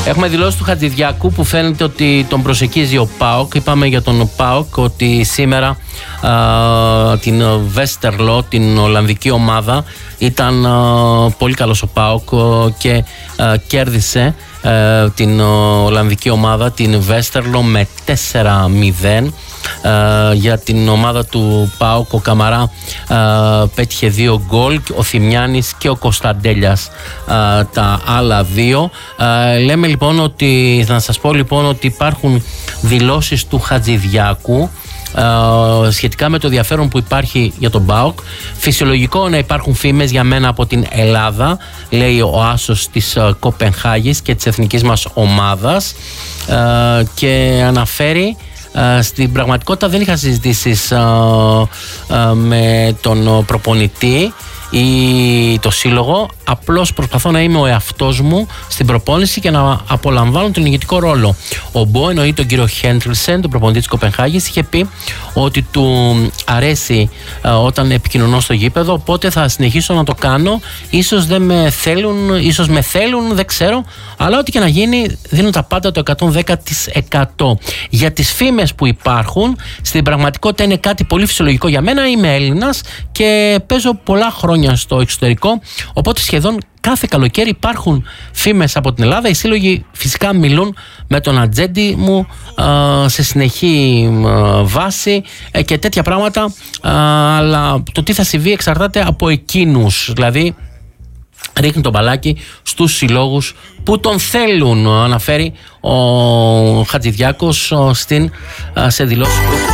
Έχουμε δηλώσει του Χατζηδιάκου που φαίνεται ότι τον προσεγγίζει ο ΠΑΟΚ. Είπαμε για τον ΠΑΟΚ ότι σήμερα την Βέστερλο, την Ολλανδική ομάδα, ήταν πολύ καλός ο ΠΑΟΚ και κέρδισε την Ολλανδική ομάδα, την Βέστερλο, με 4-0. Για την ομάδα του ΠΑΟΚ ο Καμαρά πέτυχε 2 γκολ, ο Θημιάνης και ο Κωνσταντέλιας τα άλλα 2. Λέμε λοιπόν ότι, θα σας πω λοιπόν ότι υπάρχουν δηλώσεις του Χατζηδιάκου σχετικά με το ενδιαφέρον που υπάρχει για τον ΠΑΟΚ. Φυσιολογικό να υπάρχουν φήμες για μένα από την Ελλάδα, λέει ο άσος της Κοπενχάγης και της εθνικής μας ομάδας, και αναφέρει στην πραγματικότητα δεν είχα συζητήσεις με τον προπονητή ή το σύλλογο, απλώς προσπαθώ να είμαι ο εαυτός μου στην προπόνηση και να απολαμβάνω τον ηγετικό ρόλο. Ο Μπο, εννοεί τον κύριο Χέντριλσεν, τον προπονητή της Κοπενχάγης, είχε πει ότι του αρέσει όταν επικοινωνώ στο γήπεδο, οπότε θα συνεχίσω να το κάνω. Ίσως δεν με θέλουν, ίσως με θέλουν, δεν ξέρω, αλλά ό,τι και να γίνει δίνω τα πάντα το 110%. Για τις φήμες που υπάρχουν, στην πραγματικότητα είναι κάτι πολύ φυσιολογικό για μένα. Είμαι Έλληνας και παίζω πολλά χρόνια στο εξωτερικό, οπότε σχεδόν κάθε καλοκαίρι υπάρχουν φήμες από την Ελλάδα. Οι σύλλογοι φυσικά μιλούν με τον ατζέντη μου σε συνεχή βάση και τέτοια πράγματα, αλλά το τι θα συμβεί εξαρτάται από εκείνους. Δηλαδή ρίχνει τον μπαλάκι στους συλλόγους που τον θέλουν, αναφέρει ο Χατζηδιάκος σε δηλώσεις που